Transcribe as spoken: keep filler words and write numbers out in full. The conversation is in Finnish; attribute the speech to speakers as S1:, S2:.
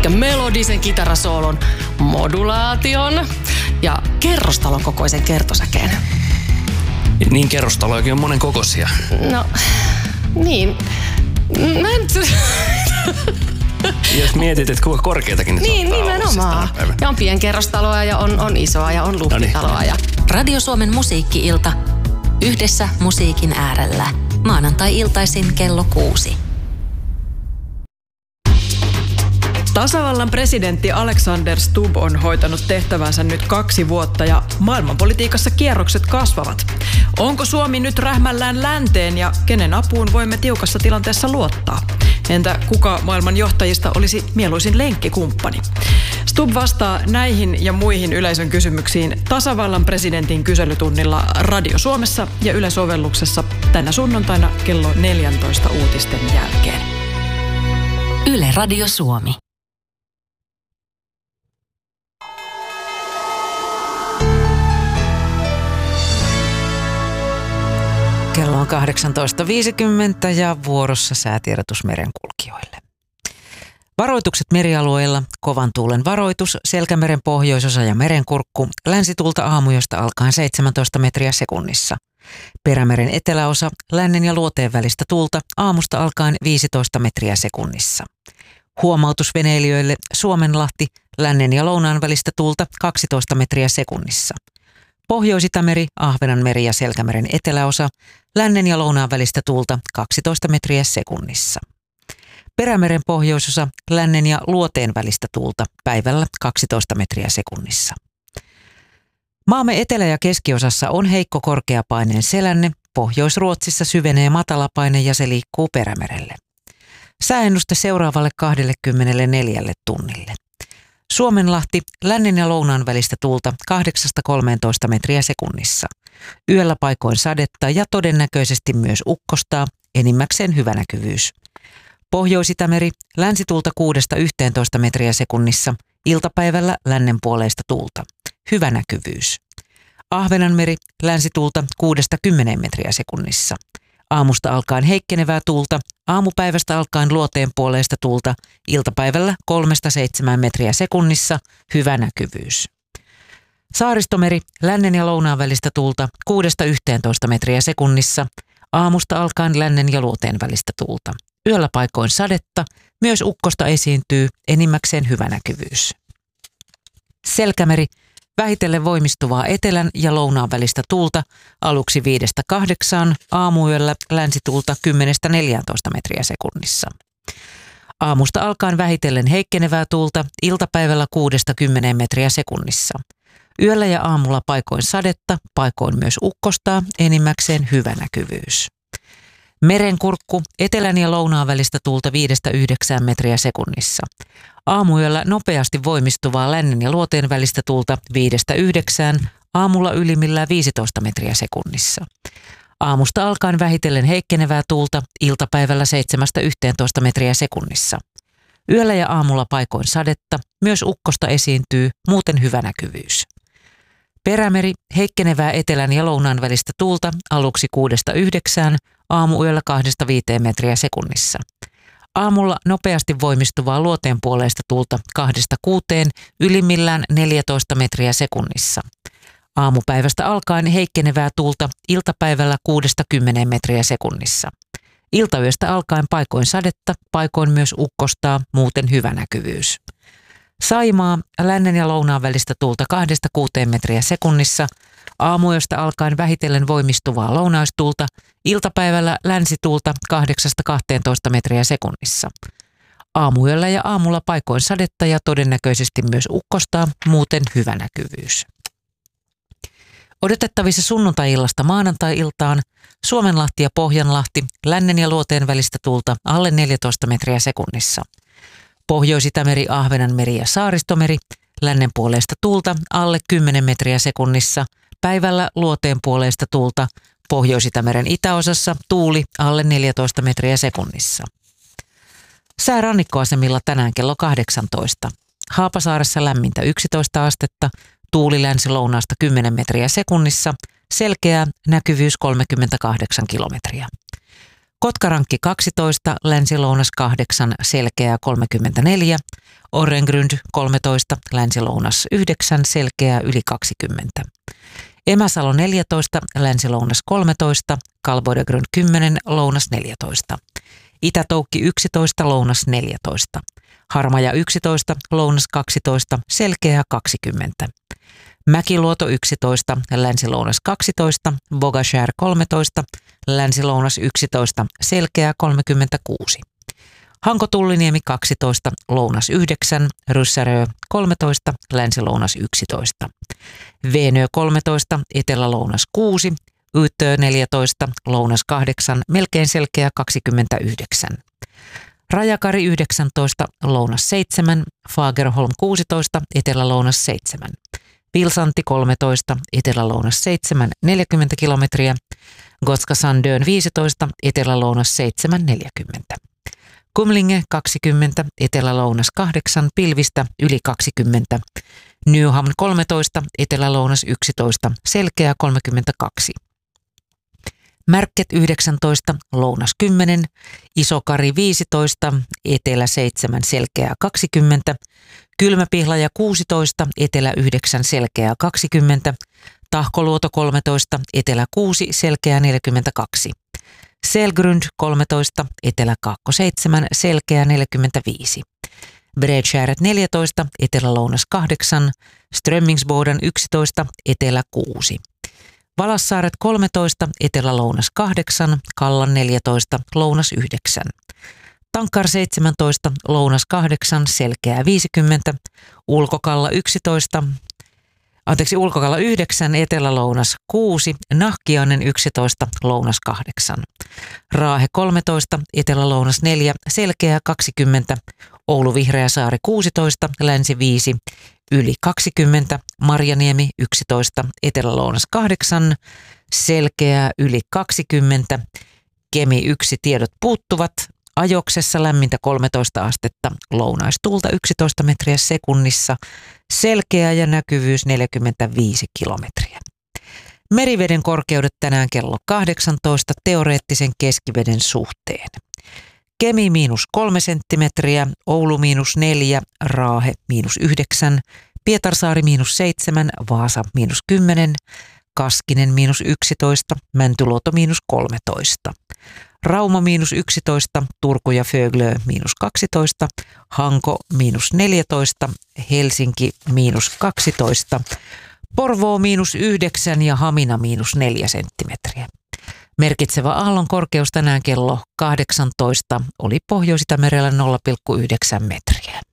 S1: ja melodisen kitarasoolon, modulaation ja kerrostalon kokoisen kertosäkeen.
S2: Niin kerrostalojakin on monen kokoisia.
S1: No, niin. Mä en...
S2: Jos mietit, että kuinka korkeatakin ne
S1: Niin, nimenomaan. Ja on pienkerrostaloa ja on, on isoa ja on luhtitaloa. Ja...
S3: Radio Suomen musiikki-ilta. Yhdessä musiikin äärellä. Maanantai-iltaisin kello kuusi.
S4: Tasavallan presidentti Alexander Stubb on hoitanut tehtävänsä nyt kaksi vuotta ja maailmanpolitiikassa kierrokset kasvavat. Onko Suomi nyt rähmällään länteen ja kenen apuun voimme tiukassa tilanteessa luottaa? Entä kuka maailman johtajista olisi mieluisin lenkkikumppani? Stubb vastaa näihin ja muihin yleisön kysymyksiin tasavallan presidentin kyselytunnilla Radio Suomessa ja Yle-sovelluksessa tänä sunnuntaina kello neljätoista uutisten jälkeen.
S3: Yle Radio Suomi.
S5: Kello on kahdeksantoista viisikymmentä ja vuorossa säätiedotus merenkulkijoille. Varoitukset merialueilla, kovan tuulen varoitus, Selkämeren pohjoisosa ja merenkurkku, länsituulta aamujosta alkaen seitsemäntoista metriä sekunnissa. Perämeren eteläosa, lännen ja luoteen välistä tuulta, aamusta alkaen viisitoista metriä sekunnissa. Huomautus veneilijöille, Suomenlahti, lännen ja lounaan välistä tuulta kaksitoista metriä sekunnissa. Pohjois-Itämeri, Ahvenanmeri ja Selkämeren eteläosa, lännen ja lounaan välistä tuulta kaksitoista metriä sekunnissa. Perämeren pohjoisosa, lännen ja luoteen välistä tuulta, päivällä kaksitoista metriä sekunnissa. Maamme etelä- ja keskiosassa on heikko korkeapaineen selänne, Pohjois-Ruotsissa syvenee matalapaine ja se liikkuu Perämerelle. Sääennuste seuraavalle kaksikymmentäneljä tunnille. Suomenlahti, lännen ja lounaan välistä tuulta kahdeksasta kolmeentoista metriä sekunnissa. Yöllä paikoin sadetta ja todennäköisesti myös ukkostaa, enimmäkseen hyvä näkyvyys. Pohjois-Itämeri, länsituulta kuudesta yhteentoista metriä sekunnissa, iltapäivällä lännen puoleista tuulta. Hyvä näkyvyys. Ahvenanmeri, länsituulta kuudesta kymmeneen metriä sekunnissa. Aamusta alkaen heikkenevää tuulta, aamupäivästä alkaen luoteen puoleista tuulta, iltapäivällä kolmesta seitsemään metriä sekunnissa, hyvä näkyvyys. Saaristomeri, lännen ja lounaan välistä tuulta, kuudesta yhteentoista metriä sekunnissa, aamusta alkaen lännen ja luoteen välistä tuulta. Yöllä paikoin sadetta, myös ukkosta esiintyy, enimmäkseen hyvä näkyvyys. Selkämeri, vähitellen voimistuvaa etelän ja lounaan välistä tuulta, aluksi viidestä kahdeksaan, aamuyöllä länsituulta kymmenestä neljääntoista metriä sekunnissa. Aamusta alkaen vähitellen heikkenevää tuulta, iltapäivällä kuudesta kymmeneen metriä sekunnissa. Yöllä ja aamulla paikoin sadetta, paikoin myös ukkostaa, enimmäkseen hyvä näkyvyys. Merenkurkku, etelän ja lounaan välistä tuulta viidestä yhdeksään metriä sekunnissa. Aamuyöllä nopeasti voimistuvaa lännen ja luoteen välistä tuulta viidestä yhdeksään, aamulla ylimmillään viisitoista metriä sekunnissa. Aamusta alkaen vähitellen heikkenevää tuulta, iltapäivällä seitsemästä yhteentoista metriä sekunnissa. Yöllä ja aamulla paikoin sadetta, myös ukkosta esiintyy, muuten hyvä näkyvyys. Perämeri, heikkenevää etelän ja lounaan välistä tuulta, aluksi kuudesta yhdeksään, aamuyöllä kahdesta viiteen metriä sekunnissa. Aamulla nopeasti voimistuvaa luoteen puoleista tuulta kahdesta kuuteen, ylimmillään neljätoista metriä sekunnissa. Aamupäivästä alkaen heikkenevää tuulta, iltapäivällä kuudesta kymmeneen metriä sekunnissa. Iltayöstä alkaen paikoin sadetta, paikoin myös ukkostaa, muuten hyvä näkyvyys. Saimaa, lännen ja lounaan välistä tuulta kahdesta kuuteen metriä sekunnissa, aamuyöstä alkaen vähitellen voimistuvaa lounaistuulta, iltapäivällä länsituulta kahdeksasta kahteentoista metriä sekunnissa. Aamuyöllä ja aamulla paikoin sadetta ja todennäköisesti myös ukkostaa, muuten hyvä näkyvyys. Odotettavissa sunnuntai-illasta maanantai-iltaan Suomenlahti ja Pohjanlahti, lännen ja luoteen välistä tuulta alle neljätoista metriä sekunnissa. Pohjois-Itämeri, Ahvenanmeri ja Saaristomeri, lännen puoleista tuulta alle kymmenen metriä sekunnissa, päivällä luoteen puoleista tuulta, Pohjois-Itämeren itäosassa tuuli alle neljätoista metriä sekunnissa. Sää rannikkoasemilla tänään kello kahdeksantoista. Haapasaaressa lämmintä yksitoista astetta, tuuli länsi-lounaasta kymmenen metriä sekunnissa, selkeä näkyvyys kolmekymmentäkahdeksan kilometriä. Kotkarankki kaksitoista, länsi-lounas kahdeksan, selkeää kolmekymmentäneljä, Orrengrund kolmetoista, länsi-lounas yhdeksän, selkeää yli kaksikymmentä. Emäsalo neljätoista, länsi-lounas kolmetoista, Kalvoidegrund kymmenen, lounas neljätoista. Itätoukki yksitoista, lounas neljätoista. Harmaja yksitoista, lounas kaksitoista, selkeää kaksikymmentä. Mäkiluoto yksitoista, länsi-lounas kaksitoista, Bogashär kolmetoista, länsi-lounas yksitoista, selkeää kolmekymmentäkuusi. Hanko-Tulliniemi kaksitoista, lounas yhdeksän, Ryssärö kolmetoista, länsi-lounas yksitoista. Veenö kolmetoista, etelä-lounas kuusi, Ytö neljätoista, lounas kahdeksan, melkein selkeä kaksikymmentäyhdeksän. Rajakari yhdeksäntoista, lounas seitsemän, Fagerholm kuusitoista, etelä-lounas seitsemän. Vilsanti kolmetoista, etelä-lounas seitsemän, neljäkymmentä kilometriä. Gotska Sandön viisitoista, etelä-lounas seitsemän, neljäkymmentä. Kumlinge kaksikymmentä, etelä-lounas kahdeksan, pilvistä yli kaksikymmentä. Nyhamn kolmetoista, etelä-lounas yksitoista, selkeä kolmekymmentäkaksi. Märket yhdeksäntoista, lounas kymmenen, Isokari viisitoista, etelä seitsemän, selkeää kaksikymmentä. Kylmäpihlaja kuusitoista, etelä yhdeksän, selkeää kaksikymmentä. Tahkoluoto kolmetoista, etelä kuusi, selkeää neljäkymmentäkaksi. Selgrund kolmetoista, etelä seitsemän, selkeää neljäkymmentäviisi. Bredskärret neljätoista, etelä-lounas kahdeksan, Strömmingsboden yksitoista, etelä kuusi. Valassaaret kolmetoista, etelä-lounas kahdeksan, Kallan neljätoista, lounas yhdeksän. Tankkar seitsemäntoista, lounas kahdeksan, selkeää viisikymmentä. Ulkokalla yksitoista, anteeksi Ulkokalla yhdeksän, etelä-lounas kuusi, Nahkiainen yksitoista, lounas kahdeksan. Raahe kolmetoista, etelä-lounas neljä, selkeää kaksikymmentä. Oulu Vihreäsaari kuusitoista, länsi viisi, yli kaksikymmentä. Marjaniemi yksitoista, etelä-lounas kahdeksan, selkeää yli kaksikymmentä. Kemi yksi, tiedot puuttuvat. Ajoksessa lämmintä kolmetoista astetta, lounaistuulta yksitoista metriä sekunnissa, selkeä ja näkyvyys neljäkymmentäviisi kilometriä. Meriveden korkeudet tänään kello kahdeksantoista teoreettisen keskiveden suhteen. Kemi miinus kolme senttimetriä, Oulu miinus neljä, Raahe miinus yhdeksän, Pietarsaari miinus seitsemän, Vaasa miinus kymmenen, Kaskinen miinus yksitoista, Mäntyluoto miinus kolmetoista. Rauma miinus yksitoista, Turku ja Föglö miinus kaksitoista, Hanko miinus neljätoista, Helsinki miinus kaksitoista, Porvoo miinus yhdeksän ja Hamina miinus neljä senttimetriä. Merkitsevä aallon korkeus tänään kello kahdeksantoista oli Pohjois-Itämerellä nolla pilkku yhdeksän metriä.